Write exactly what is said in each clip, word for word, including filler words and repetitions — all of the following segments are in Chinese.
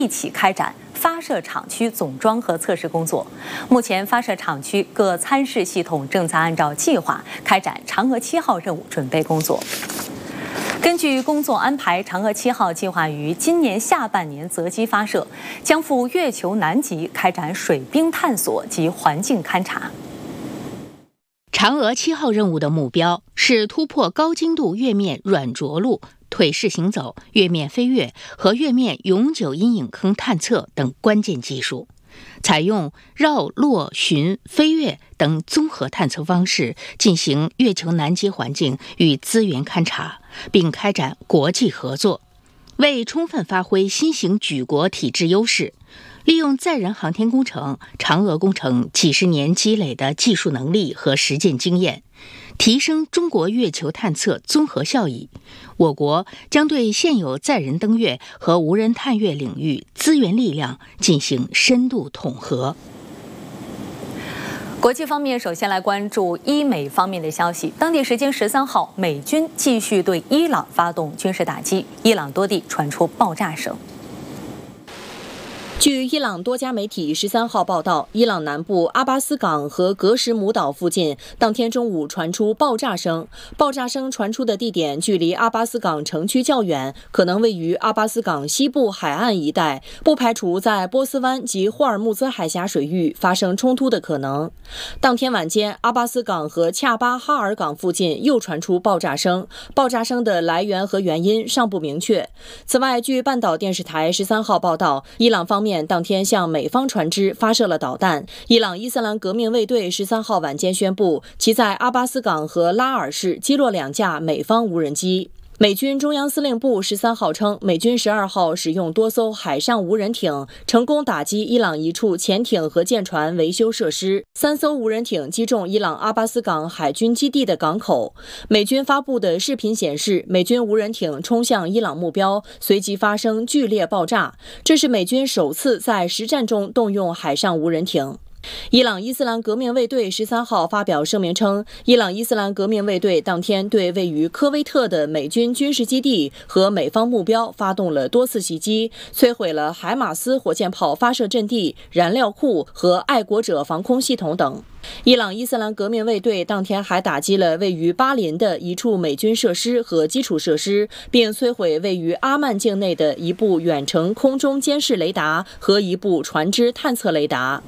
一起开展发射场区总装和测试工作。目前，发射场区各参试系统正在按照计划开展嫦娥七号任务准备工作。根据工作安排，嫦娥七号计划于今年下半年择机发射，将赴月球南极开展水冰探索及环境勘察。 嫦娥七号任务的目标是突破高精度月面软着陆、腿式行走、月面飞跃和月面永久阴影坑探测等关键技术，采用绕、落、巡、飞跃等综合探测方式进行月球南极环境与资源勘察，并开展国际合作。为充分发挥新型举国体制优势，利用载人航天工程、嫦娥工程几十年积累的技术能力和实践经验，提升中国月球探测综合效益，我国将对现有载人登月和无人探月领域资源力量进行深度统合。 国际方面，首先来关注伊美方面的消息。当地时间十三号，美军继续对伊朗发动军事打击，伊朗多地传出爆炸声。 据伊朗多家媒体十三号报道，伊朗南部阿巴斯港和格什姆岛附近当天中午传出爆炸声。爆炸声传出的地点距离阿巴斯港城区较远，可能位于阿巴斯港西部海岸一带，不排除在波斯湾及霍尔木兹海峡水域发生冲突的可能。当天晚间，阿巴斯港和恰巴哈尔港附近又传出爆炸声，爆炸声的来源和原因尚不明确。此外，据半岛电视台十三号报道，伊朗方面当天向美方船只发射了导弹。伊朗伊斯兰革命卫队十三号晚间宣布，其在阿巴斯港和拉尔市击落两架美方无人机。美军中央司令部十三号称，美军十二号使用多艘海上无人艇成功打击伊朗一处潜艇和舰船维修设施，三艘无人艇击中伊朗阿巴斯港海军基地的港口。美军发布的视频显示，美军无人艇冲向伊朗目标，随即发生剧烈爆炸，这是美军首次在实战中动用海上无人艇。伊朗伊斯兰革命卫队十三号发表声明称，伊朗伊斯兰革命卫队当天对位于科威特的美军军事基地和美方目标发动了多次袭击，摧毁了海马斯火箭炮发射阵地、燃料库和爱国者防空系统等。伊朗伊斯兰革命卫队当天还打击了位于巴林的一处美军设施和基础设施，并摧毁位于阿曼境内的一部远程空中监视雷达和一部船只探测雷达。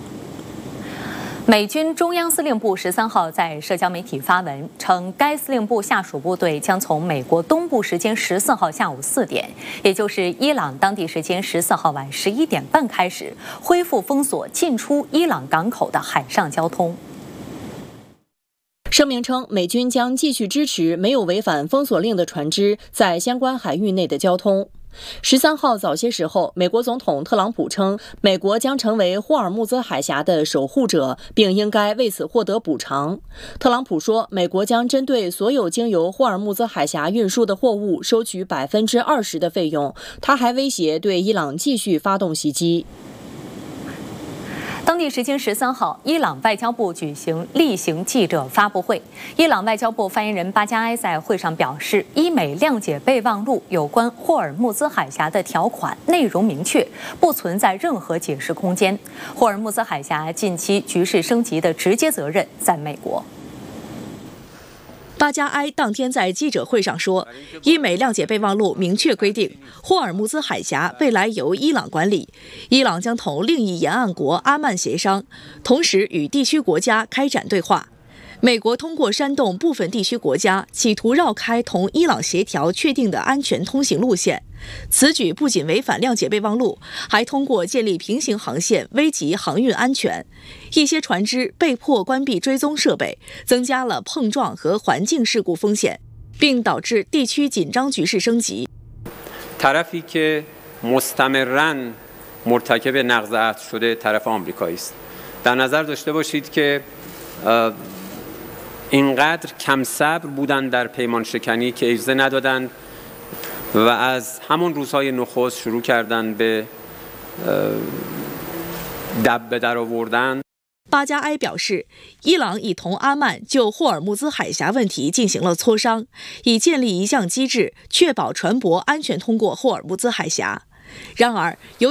美军中央司令部十三号在社交媒体发文称，该司令部下属部队将从美国东部时间十四号下午四点，也就是伊朗当地时间十四号晚十一点半开始，恢复封锁进出伊朗港口的海上交通。 声明称，美军将继续支持没有违反封锁令的船只在相关海域内的交通。十三号早些时候，美国总统特朗普称，美国将成为霍尔木兹海峡的守护者，并应该为此获得补偿。特朗普说，美国将针对所有经由霍尔木兹海峡运输的货物收取百分之二十的费用。他还威胁对伊朗继续发动袭击。 当地时间十三号，伊朗外交部举行例行记者发布会。伊朗外交部发言人巴加埃在会上表示，伊美谅解备忘录有关霍尔木兹海峡的条款内容明确，不存在任何解释空间。霍尔木兹海峡近期局势升级的直接责任在美国。 巴加埃当天在记者会上说，伊美谅解备忘录明确规定，霍尔木兹海峡未来由伊朗管理，伊朗将同另一沿岸国阿曼协商，同时与地区国家开展对话。美国通过煽动部分地区国家企图绕开同伊朗协调确定的安全通行路线，此举不仅违反谅解备忘录，还通过建立平行航线危及航运安全。一些船只被迫关闭追踪设备，增加了碰撞和环境事故风险，并导致地区紧张局势升级。 طرفی که مستمراً مرتکب نقض عهد شده طرف آمریکایی است. در نظر داشته باشید که اینقدر کم صبر بودند در پیمان شکنی که اجازه ندادند و از همون روزهای نخست شروع کردند به دب به در آوردن。 巴加埃表示，伊朗已同阿曼就霍尔木兹海峡问题进行了磋商，以建立一项机制，确保船舶安全通过霍尔木兹海峡。 然而，由